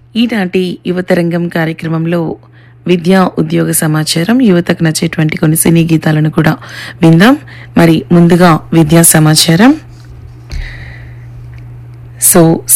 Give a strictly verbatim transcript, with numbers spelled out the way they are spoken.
ఈనాటి యువతరంగం కార్యక్రమంలో విద్యా ఉద్యోగ సమాచారం, యువతకు నచ్చేటువంటి కొన్ని సినీ గీతాలను కూడా విందాం. మరి ముందుగా విద్యా సమాచారం. సో